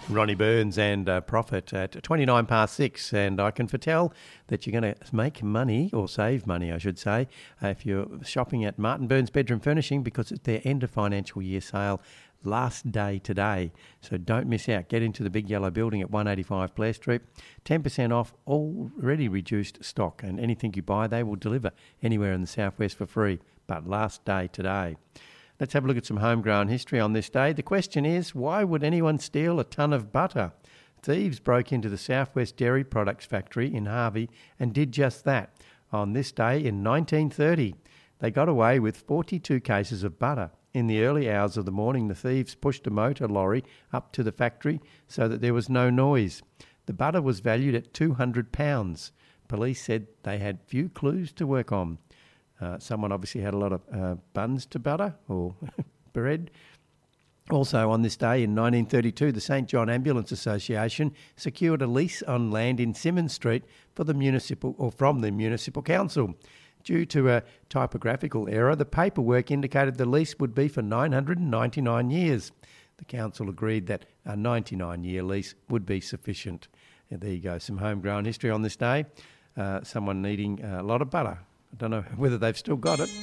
Ronnie Burns and Profit at 29 past 6, and I can foretell that you're going to make money, or save money I should say, if you're shopping at Martin Burns Bedroom Furnishing, because it's their end of financial year sale last day today. So don't miss out. Get into the big yellow building at 185 Blair Street. 10% off already reduced stock, and anything you buy they will deliver anywhere in the southwest for free, but last day today. Let's have a look at some homegrown history on this day. The question is, why would anyone steal a tonne of butter? Thieves broke into the Southwest Dairy Products factory in Harvey and did just that. On this day in 1930, they got away with 42 cases of butter. In the early hours of the morning, the thieves pushed a motor lorry up to the factory so that there was no noise. The butter was valued at £200. Police said they had few clues to work on. Someone obviously had a lot of buns to butter or bread. Also on this day in 1932, the St John Ambulance Association secured a lease on land in Symonds Street from the Municipal Council. Due to a typographical error, the paperwork indicated the lease would be for 999 years. The council agreed that a 99-year lease would be sufficient. And there you go, some homegrown history on this day. Someone needing a lot of butter. I don't know whether they've still got it.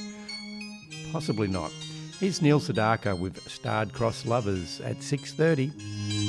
Possibly not. Here's Neil Sedaka with Starred Cross Lovers at 6:30.